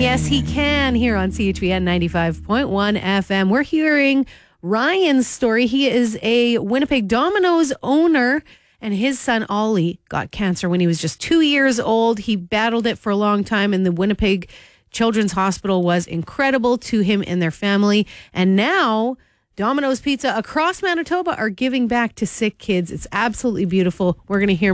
Yes, he can here on CHBN 95.1 FM. We're hearing Ryan's story. He is a Winnipeg Domino's owner, and his son Ollie got cancer when he was just 2 years old. He battled it for a long time, and the Winnipeg Children's Hospital was incredible to him and their family. And now Domino's Pizza across Manitoba are giving back to sick kids. It's absolutely beautiful. We're going to hear